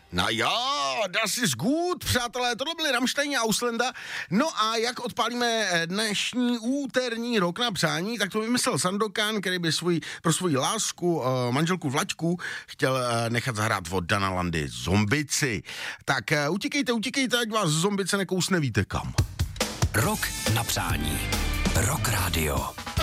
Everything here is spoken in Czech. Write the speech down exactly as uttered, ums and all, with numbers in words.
No jo, das ist gut, přátelé, tohle byly Rammstein a Auslanda. No a jak odpálíme dnešní úterní rok na přání, tak to vymyslel Sandokan, který by svůj, pro svoji lásku, uh, manželku Vlaďku, chtěl uh, nechat zahrát od Dana Landy Zombici. Tak uh, utíkejte, utíkejte, ať vás Zombice nekousne, víte kam. Rok na přání. Rock Radio.